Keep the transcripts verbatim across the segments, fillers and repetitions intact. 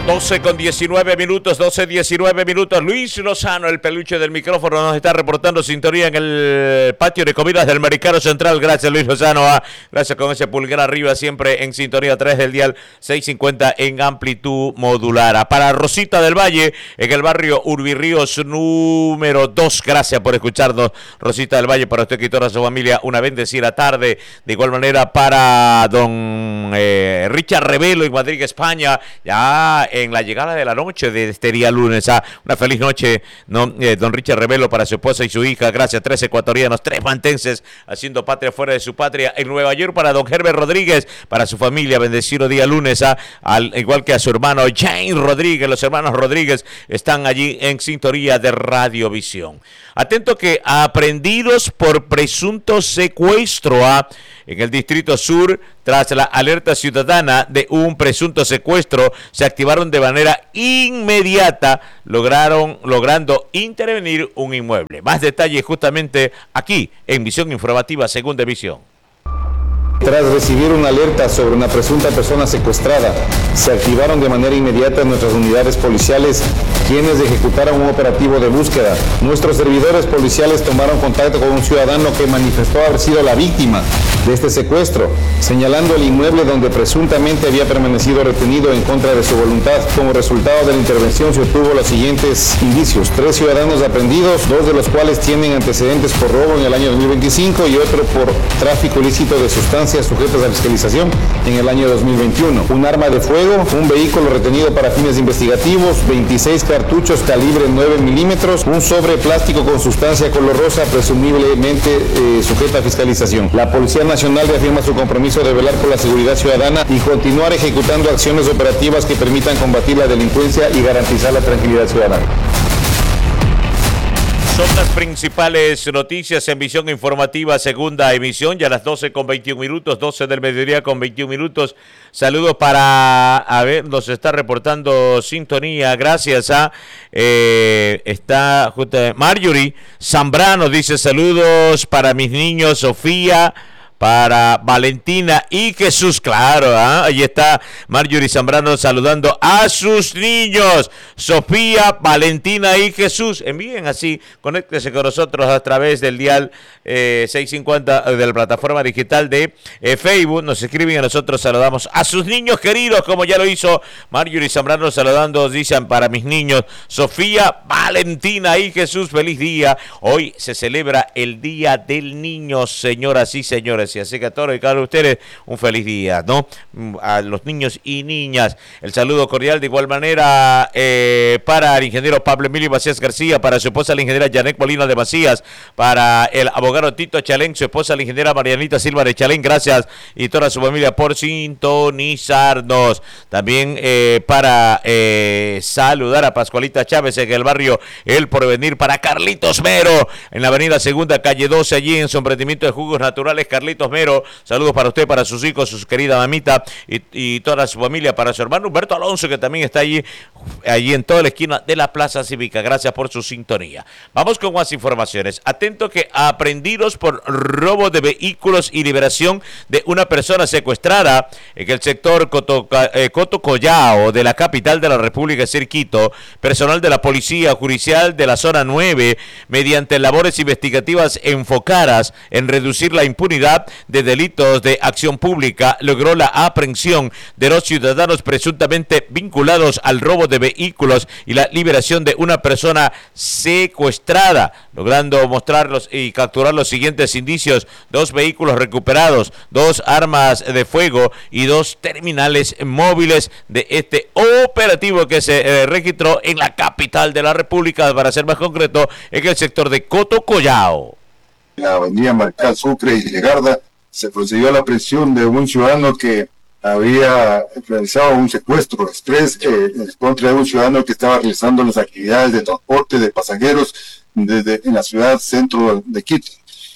doce con diecinueve minutos, doce diecinueve minutos. Luis Lozano, el peluche del micrófono, nos está reportando sintonía en el patio de comidas del Mercado Central. Gracias, Luis Lozano. Ah, gracias con ese pulgar arriba, siempre en sintonía a través del dial seiscientos cincuenta en amplitud modular. Ah, para Rosita del Valle, en el barrio Urbirríos número dos. Gracias por escucharnos, Rosita del Valle. Para usted y toda su familia, una bendecida tarde. De igual manera, para don eh, Richard Revelo en Madrid, España, ya en la llegada de la noche de este día lunes. Ah, una feliz noche, ¿no? Eh, don Richard Revelo, para su esposa y su hija. Gracias, tres ecuatorianos, tres mantenses haciendo patria fuera de su patria en Nueva York. Para don Herbert Rodríguez, para su familia, bendecido día lunes. Ah, al igual que a su hermano James Rodríguez. Los hermanos Rodríguez están allí en sintonía de Radiovisión. Atento que aprendidos por presunto secuestro a en el Distrito Sur, tras la alerta ciudadana de un presunto secuestro, se activaron de manera inmediata, lograron logrando intervenir un inmueble. Más detalles justamente aquí en Visión Informativa, Segunda Emisión. Tras recibir una alerta sobre una presunta persona secuestrada, se activaron de manera inmediata nuestras unidades policiales, quienes ejecutaron un operativo de búsqueda. Nuestros servidores policiales tomaron contacto con un ciudadano que manifestó haber sido la víctima de este secuestro, señalando el inmueble donde presuntamente había permanecido retenido en contra de su voluntad. Como resultado de la intervención se obtuvo los siguientes indicios: tres ciudadanos aprehendidos, dos de los cuales tienen antecedentes por robo en el año dos mil veinticinco y otro por tráfico ilícito de sustancias sujetas a fiscalización en el año dos mil veintiuno. Un arma de fuego, un vehículo retenido para fines investigativos, veintiséis cartuchos calibre nueve milímetros, un sobre plástico con sustancia color rosa presumiblemente eh, sujeta a fiscalización. La Policía Nacional reafirma su compromiso de velar por la seguridad ciudadana y continuar ejecutando acciones operativas que permitan combatir la delincuencia y garantizar la tranquilidad ciudadana. Son las principales noticias en Visión Informativa, Segunda Emisión, ya a las doce con veintiún minutos, doce del mediodía con veintiún minutos. Saludos para, a ver, nos está reportando sintonía, gracias a, eh, está justo, Marjorie Zambrano, dice saludos para mis niños, Sofía, para Valentina y Jesús, claro, ¿eh? Ahí está Marjorie Zambrano saludando a sus niños, Sofía, Valentina y Jesús. Envíen así, conéctese con nosotros a través del dial eh, seiscientos cincuenta de la plataforma digital de eh, Facebook. Nos escriben y nosotros saludamos a sus niños queridos, como ya lo hizo Marjorie Zambrano saludando, dicen para mis niños, Sofía, Valentina y Jesús. Feliz día. Hoy se celebra el Día del Niño, señoras y señores. Así que a todos y cada uno de ustedes un feliz día, ¿no? A los niños y niñas, el saludo cordial de igual manera eh, para el ingeniero Pablo Emilio Macías García, para su esposa la ingeniera Janet Molina de Macías, para el abogado Tito Chalén, su esposa la ingeniera Marianita Silva de Chalén, gracias, y toda su familia por sintonizarnos. También eh, para eh, saludar a Pascualita Chávez en el barrio El Porvenir, para Carlitos Mero en la avenida Segunda, calle doce, allí en su emprendimiento de jugos naturales. Carlitos Mero, saludos para usted, para sus hijos, su querida mamita y, y toda su familia, para su hermano Humberto Alonso, que también está allí, allí en toda la esquina de la Plaza Cívica. Gracias por su sintonía. Vamos con más informaciones. Atento que aprendidos por robo de vehículos y liberación de una persona secuestrada en el sector Coto, eh, Cotocollao de la capital de la República, Quito, personal de la Policía Judicial de la Zona nueve, mediante labores investigativas enfocadas en reducir la impunidad de delitos de acción pública, logró la aprehensión de los ciudadanos presuntamente vinculados al robo de vehículos y la liberación de una persona secuestrada, logrando mostrarlos y capturar los siguientes indicios: dos vehículos recuperados, dos armas de fuego y dos terminales móviles de este operativo que se eh, registró en la capital de la República, para ser más concreto, en el sector de Cotocollao. La avenida Marcal Sucre y Legarda se procedió a la aprehensión de un ciudadano que había realizado un secuestro express eh, en contra de un ciudadano que estaba realizando las actividades de transporte de pasajeros desde en la ciudad centro de Quito.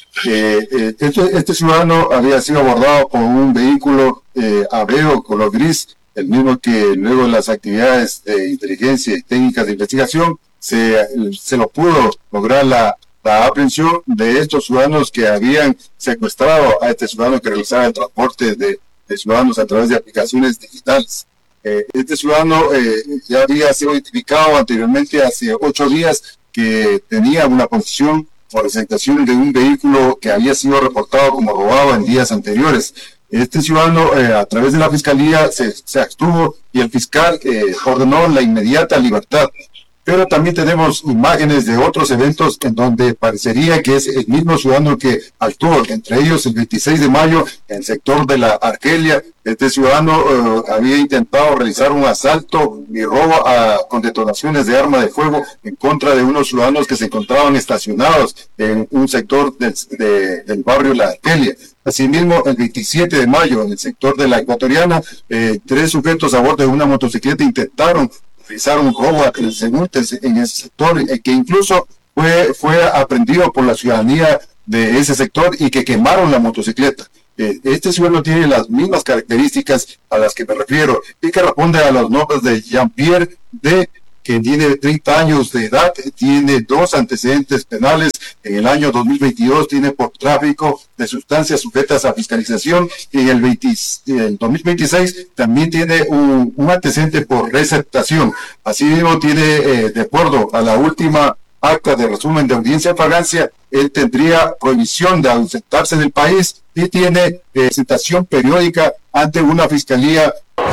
Eh, eh, este, este ciudadano había sido abordado con un vehículo eh, Aveo color gris, el mismo que luego de las actividades de inteligencia y técnicas de investigación se, se lo pudo lograr la la aprehensión de estos ciudadanos que habían secuestrado a este ciudadano que realizaba el transporte de, de ciudadanos a través de aplicaciones digitales. Eh, este ciudadano eh, ya había sido identificado anteriormente hace ocho días que tenía una condición o presentación de un vehículo que había sido reportado como robado en días anteriores. Este ciudadano eh, a través de la fiscalía se, se abstuvo y el fiscal eh, ordenó la inmediata libertad. Pero también tenemos imágenes de otros eventos en donde parecería que es el mismo ciudadano que actuó, entre ellos el veintiséis de mayo en el sector de la Argelia. Este ciudadano uh, había intentado realizar un asalto y robo a, con detonaciones de arma de fuego en contra de unos ciudadanos que se encontraban estacionados en un sector del, de, del barrio La Argelia. Asimismo, el veintisiete de mayo en el sector de la Ecuatoriana, eh, tres sujetos a bordo de una motocicleta intentaron realizar un robo a transeúntes en ese sector, eh, que incluso fue, fue aprendido por la ciudadanía de ese sector y que quemaron la motocicleta. Eh, este ciudadano tiene las mismas características a las que me refiero y que responde a los nombres de Jean-Pierre D., que tiene treinta años de edad, tiene dos antecedentes penales. En el año dos mil veintidós tiene por tráfico de sustancias sujetas a fiscalización, y en el, veinte, el dos mil veintiséis también tiene un, un antecedente por receptación. Asimismo tiene, eh, de acuerdo a la última acta de resumen de audiencia de fragancia, él tendría prohibición de ausentarse del país y tiene eh, presentación periódica ante una fiscalía.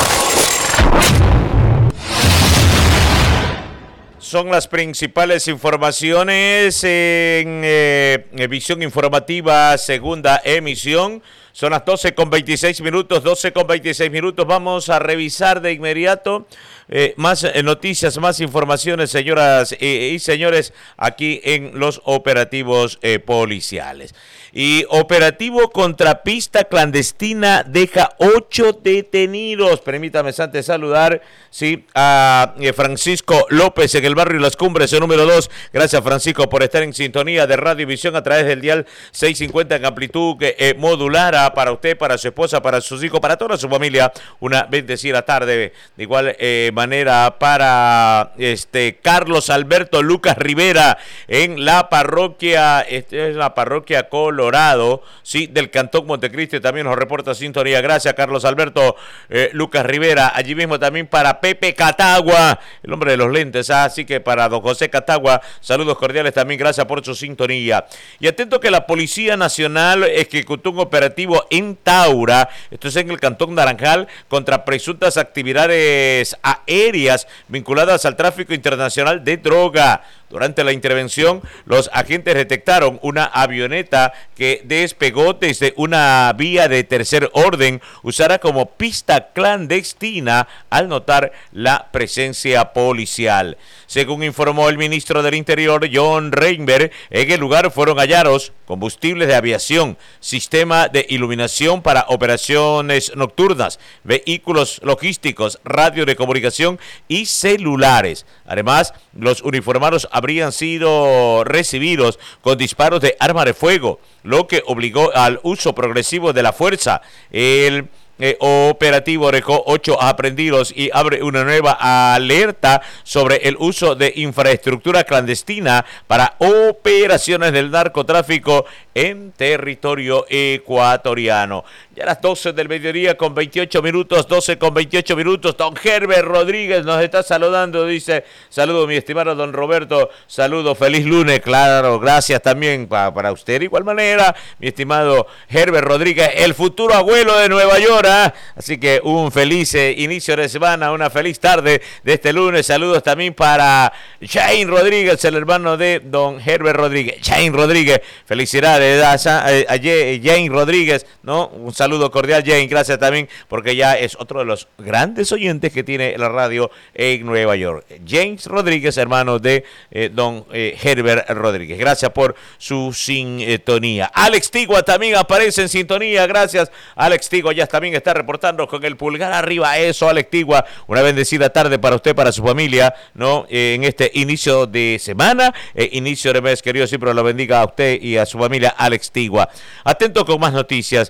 Son las principales informaciones en eh, Visión Informativa, segunda emisión. Son las doce con veintiséis minutos, doce con veintiséis minutos. Vamos a revisar de inmediato eh, más eh, noticias, más informaciones, señoras eh, y señores, aquí en los operativos eh, policiales. Y operativo contra pista clandestina deja ocho detenidos. Permítame antes saludar sí, a eh, Francisco López en el barrio Las Cumbres, el número dos. Gracias, Francisco, por estar en sintonía de Radio y Visión a través del dial seiscientos cincuenta en amplitud eh, modular. Para usted, para su esposa, para sus hijos, para toda su familia, una bendecida tarde. De igual eh, manera para este Carlos Alberto Lucas Rivera en la parroquia, este es la parroquia Colorado, sí, del Cantón Montecristi, también nos reporta sintonía. Gracias, Carlos Alberto eh, Lucas Rivera. Allí mismo también para Pepe Catagua, el hombre de los lentes, ¿ah? Así que para don José Catagua, saludos cordiales también, gracias por su sintonía. Y atento que la Policía Nacional ejecutó un operativo en Taura, esto es en el Cantón Naranjal, contra presuntas actividades aéreas vinculadas al tráfico internacional de droga. Durante la intervención, los agentes detectaron una avioneta que despegó desde una vía de tercer orden, usada como pista clandestina al notar la presencia policial. Según informó el ministro del Interior, John Reinberg, en el lugar fueron hallados combustibles de aviación, sistema de iluminación para operaciones nocturnas, vehículos logísticos, radio de comunicación y celulares. Además, los uniformados habrían sido recibidos con disparos de arma de fuego, lo que obligó al uso progresivo de la fuerza. El Eh, operativo dejó ocho aprehendidos y abre una nueva alerta sobre el uso de infraestructura clandestina para operaciones del narcotráfico en territorio ecuatoriano. Ya a las doce del mediodía con veintiocho minutos, doce con veintiocho minutos, don Herbert Rodríguez nos está saludando, dice, saludo mi estimado don Roberto, saludo, feliz lunes, claro, gracias también pa, para usted, de igual manera, mi estimado Herbert Rodríguez, el futuro abuelo de Nueva York. Así que un feliz eh, inicio de semana, una feliz tarde de este lunes. Saludos también para Jane Rodríguez, el hermano de don Herbert Rodríguez. Jane Rodríguez, felicidades a, a, a Jane Rodríguez, ¿no? Un saludo cordial, Jane, gracias también, porque ya es otro de los grandes oyentes que tiene la radio en Nueva York. James Rodríguez, hermano de eh, don eh, Herbert Rodríguez. Gracias por su sintonía. Alex Tigua también aparece en sintonía. Gracias, Alex Tigua, ya también está reportando con el pulgar arriba. Eso, Alex Tigua, una bendecida tarde para usted, para su familia, ¿no? Eh, en este inicio de semana, eh, inicio de mes, que Dios siempre lo bendiga a usted y a su familia, Alex Tigua. Atento con más noticias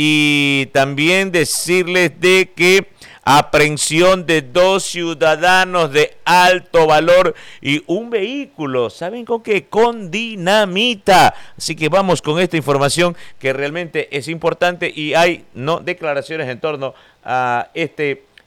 y también decirles de que aprehensión de dos ciudadanos de alto valor y un vehículo, ¿saben con qué? Con dinamita. Así que vamos con esta información que realmente es importante y hay no declaraciones en torno a este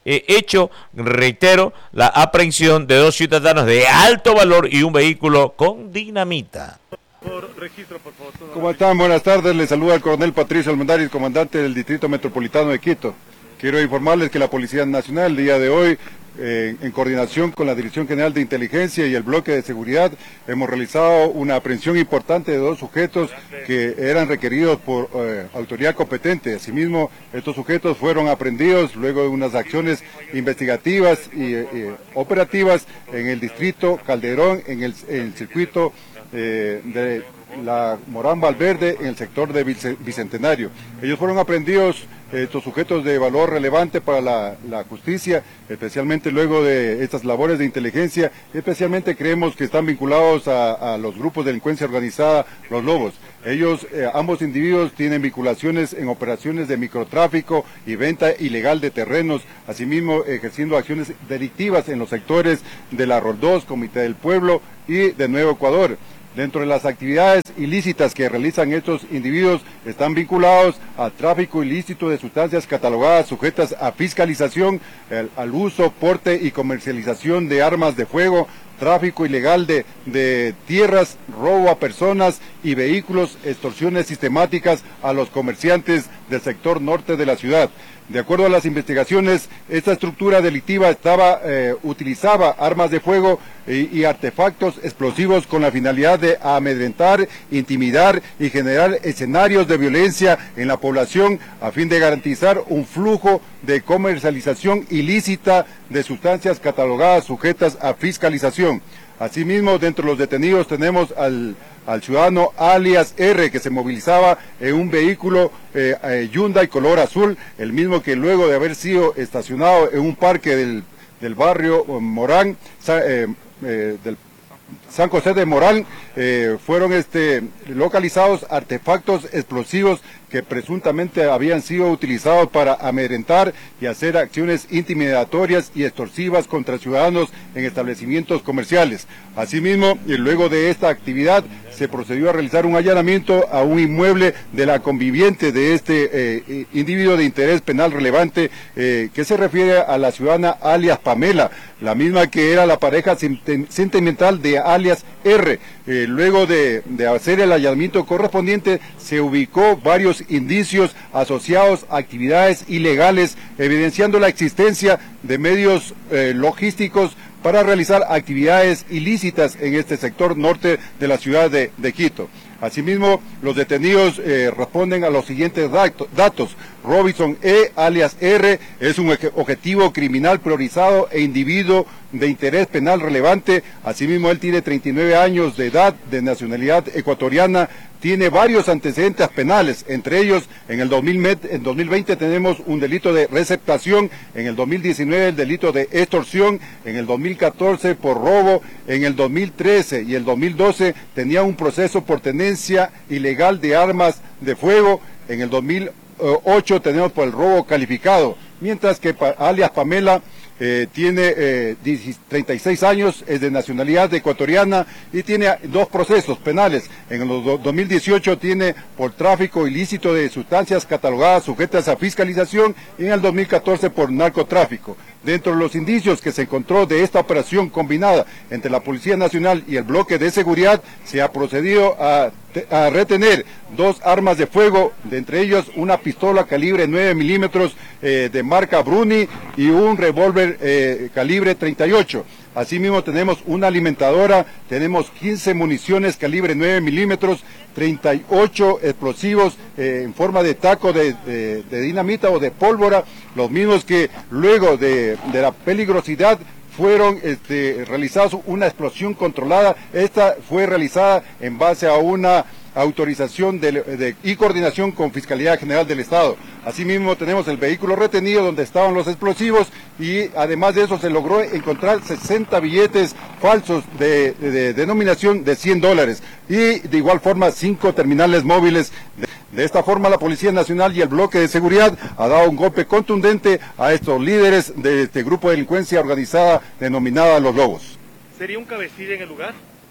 eh, hecho, reitero, la aprehensión de dos ciudadanos de alto valor y un vehículo con dinamita. Por registro, por favor. ¿Cómo están? Buenas tardes, les saluda el coronel Patricio Almendaris, comandante del Distrito Metropolitano de Quito. Quiero informarles que la Policía Nacional el día de hoy, eh, en coordinación con la Dirección General de Inteligencia y el Bloque de Seguridad, hemos realizado una aprehensión importante de dos sujetos que eran requeridos por eh, autoridad competente. Asimismo, estos sujetos fueron aprehendidos luego de unas acciones investigativas y eh, operativas en el Distrito Calderón, en el, en el circuito eh, de la Morán Valverde, en el sector de Bicentenario. Ellos fueron aprehendidos, estos sujetos de valor relevante para la, la justicia, especialmente luego de estas labores de inteligencia. Especialmente creemos que están vinculados a, a los grupos de delincuencia organizada, los Lobos. Ellos, eh, ambos individuos, tienen vinculaciones en operaciones de microtráfico y venta ilegal de terrenos, asimismo ejerciendo acciones delictivas en los sectores de la Roldós, Comité del Pueblo y de Nuevo Ecuador. Dentro de las actividades ilícitas que realizan estos individuos están vinculados al tráfico ilícito de sustancias catalogadas sujetas a fiscalización, el, al uso, porte y comercialización de armas de fuego, tráfico ilegal de, de tierras, robo a personas y vehículos, extorsiones sistemáticas a los comerciantes del sector norte de la ciudad. De acuerdo a las investigaciones, esta estructura delictiva estaba, eh, utilizaba armas de fuego y, y artefactos explosivos con la finalidad de amedrentar, intimidar y generar escenarios de violencia en la población a fin de garantizar un flujo de comercialización ilícita de sustancias catalogadas sujetas a fiscalización. Asimismo, dentro de los detenidos tenemos al, al ciudadano alias R, que se movilizaba en un vehículo eh, eh, Hyundai color azul, el mismo que luego de haber sido estacionado en un parque del, del barrio Morán, eh, eh, del San José de Morán, eh, fueron este, localizados artefactos explosivos que presuntamente habían sido utilizados para amedrentar y hacer acciones intimidatorias y extorsivas contra ciudadanos en establecimientos comerciales. Asimismo, y luego de esta actividad, se procedió a realizar un allanamiento a un inmueble de la conviviente de este eh, individuo de interés penal relevante, eh, que se refiere a la ciudadana alias Pamela, la misma que era la pareja sentimental de alias R. Eh, luego de, de hacer el allanamiento correspondiente, se ubicó varios indicios asociados a actividades ilegales, evidenciando la existencia de medios eh, logísticos para realizar actividades ilícitas en este sector norte de la ciudad de, de Quito. Asimismo, los detenidos eh, responden a los siguientes datos. Robinson E, alias R, es un objetivo criminal priorizado e individuo de interés penal relevante. Asimismo, él tiene treinta y nueve años de edad, de nacionalidad ecuatoriana, tiene varios antecedentes penales, entre ellos en el dos mil veinte tenemos un delito de receptación, en el dos mil diecinueve el delito de extorsión, en el dos mil catorce por robo, en el dos mil trece y el dos mil doce tenía un proceso por tenencia ilegal de armas de fuego, en el dos mil ocho tenemos por el robo calificado, mientras que alias Pamela Eh, tiene eh, treinta y seis años, es de nacionalidad ecuatoriana y tiene dos procesos penales. En el dos mil dieciocho tiene por tráfico ilícito de sustancias catalogadas sujetas a fiscalización y en el dos mil catorce por narcotráfico. Dentro de los indicios que se encontró de esta operación combinada entre la Policía Nacional y el Bloque de Seguridad, se ha procedido a, a retener dos armas de fuego, de entre ellos una pistola calibre nueve milímetros eh, de marca Bruni y un revólver eh, calibre treinta y ocho. Asimismo tenemos una alimentadora, tenemos quince municiones calibre nueve milímetros, treinta y ocho explosivos eh, en forma de taco de, de, de dinamita o de pólvora, los mismos que luego de, de la peligrosidad fueron este, realizados una explosión controlada. Esta fue realizada en base a una autorización de, de, y coordinación con Fiscalía General del Estado. Asimismo tenemos el vehículo retenido donde estaban los explosivos y además de eso se logró encontrar sesenta billetes falsos de, de, de denominación de cien dólares y de igual forma cinco terminales móviles. De, de esta forma la Policía Nacional y el Bloque de Seguridad ha dado un golpe contundente a estos líderes de este grupo de delincuencia organizada denominada Los Lobos. ¿Sería un cabecilla en el lugar?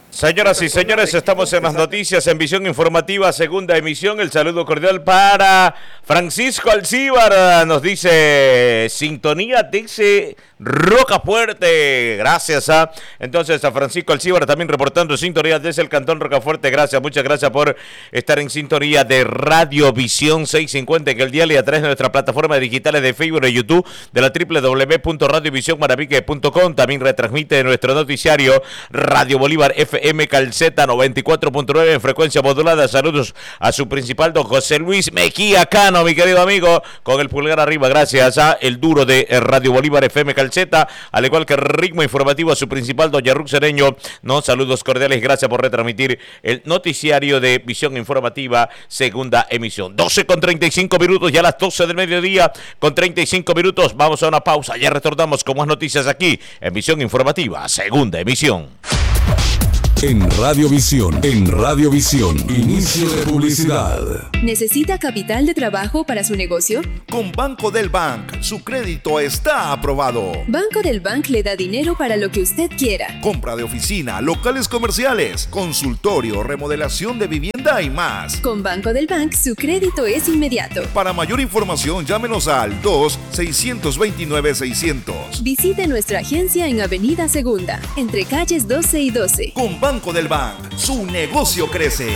Señoras y señores, estamos en las noticias en Visión Informativa, segunda emisión. El saludo cordial para Francisco Alcíbar. Nos dice sintonía, dice Rocafuerte. Gracias a entonces a Francisco Alcíbar también reportando sintonía desde el cantón Rocafuerte. Gracias, muchas gracias por estar en sintonía de Radio Visión seiscientos cincuenta que el día y a través de nuestra plataforma digitales de Facebook y YouTube de la doble u doble u doble u punto radio visión maravique punto com. También retransmite nuestro noticiario Radio Bolívar F M Calceta noventa y cuatro punto nueve en frecuencia modulada. Saludos a su principal, don José Luis Mejía Cano, mi querido amigo, con el pulgar arriba, gracias a el duro de Radio Bolívar F M Calceta, al igual que ritmo informativo a su principal, don Yarruc Cereño. No, saludos cordiales, gracias por retransmitir el noticiario de Visión Informativa, segunda emisión. doce con treinta y cinco minutos, ya a las doce del mediodía con treinta y cinco minutos. Vamos a una pausa, ya retornamos con más noticias aquí en Visión Informativa, segunda emisión. En Radiovisión, en Radiovisión, inicio de publicidad. ¿Necesita capital de trabajo para su negocio? Con Banco del Bank, su crédito está aprobado. Banco del Bank le da dinero para lo que usted quiera. Compra de oficina, locales comerciales, consultorio, remodelación de vivienda y más. Con Banco del Bank, su crédito es inmediato. Para mayor información, llámenos al dos seis dos nueve seiscientos. Visite nuestra agencia en Avenida Segunda, entre calles doce y doce. Con Banco del Bank, su negocio crece.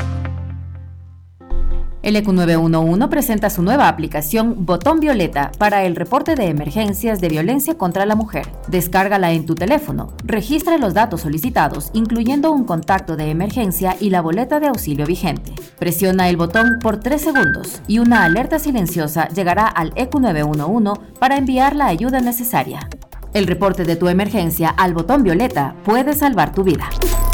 El E Q nueve uno uno presenta su nueva aplicación Botón Violeta para el reporte de emergencias de violencia contra la mujer. Descárgala en tu teléfono, registra los datos solicitados, incluyendo un contacto de emergencia y la boleta de auxilio vigente. Presiona el botón por tres segundos y una alerta silenciosa llegará al E Q nueve uno uno para enviar la ayuda necesaria. El reporte de tu emergencia al Botón Violeta puede salvar tu vida.